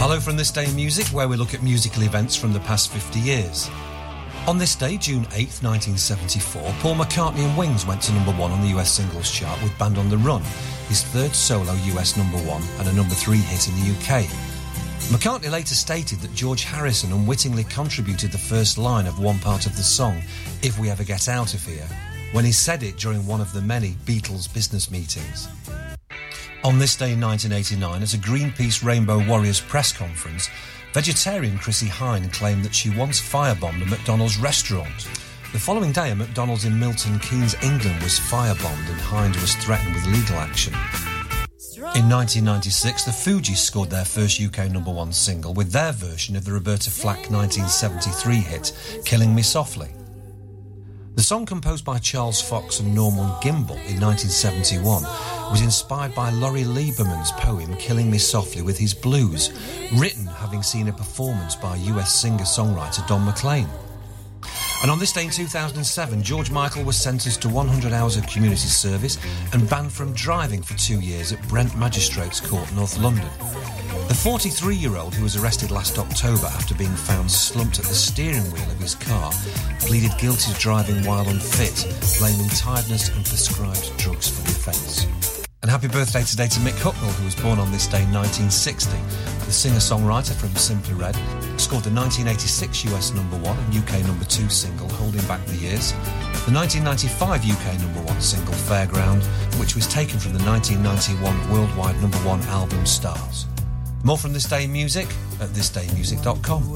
Hello from This Day in Music, where we look at musical events from the past 50 years. On this day, June 8th, 1974, Paul McCartney and Wings went to number 1 on the US singles chart with Band on the Run, his third solo US number 1 and a number 3 hit in the UK. McCartney later stated that George Harrison unwittingly contributed the first line of one part of the song, If We Ever Get Out of Here, when he said it during one of the many Beatles business meetings. On this day in 1989, at a Greenpeace Rainbow Warriors press conference, vegetarian Chrissie Hynde claimed that she once firebombed a McDonald's restaurant. The following day, a McDonald's in Milton Keynes, England was firebombed and Hynde was threatened with legal action. In 1996, the Fugees scored their first UK number 1 single with their version of the Roberta Flack 1973 hit, Killing Me Softly. The song, composed by Charles Fox and Norman Gimbel in 1971, was inspired by Laurie Lieberman's poem Killing Me Softly with His Blues, written having seen a performance by US singer-songwriter Don McLean. And on this day in 2007, George Michael was sentenced to 100 hours of community service and banned from driving for 2 years at Brent Magistrates Court, North London. The 43-year-old, who was arrested last October after being found slumped at the steering wheel of his car, pleaded guilty to driving while unfit, blaming tiredness and prescribed drugs for the offence. And happy birthday today to Mick Hucknall, who was born on this day in 1960. The singer-songwriter from Simply Red scored the 1986 US number 1 and UK number 2 single Holding Back the Years, the 1995 UK number 1 single Fairground, which was taken from the 1991 worldwide number 1 album Stars. More from This Day in Music at thisdaymusic.com.